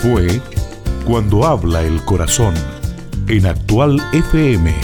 Fue Cuando habla el corazón, en Actual FM.